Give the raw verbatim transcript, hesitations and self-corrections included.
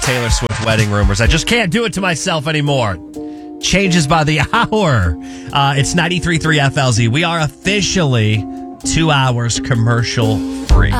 Taylor Swift wedding rumors. I just can't do it to myself anymore. Changes by the hour. Uh, it's ninety-three point three F L Z. We are officially two hours commercial free.